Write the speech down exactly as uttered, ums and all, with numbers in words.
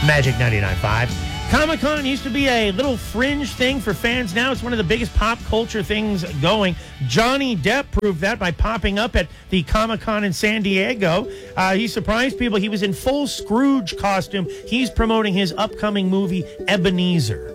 Magic ninety-nine point five. Comic-Con used to be a little fringe thing for fans. Now it's one of the biggest pop culture things going. Johnny Depp proved that by popping up at the Comic-Con in San Diego. Uh, he surprised people. He was in full Scrooge costume. He's promoting his upcoming movie, Ebenezer.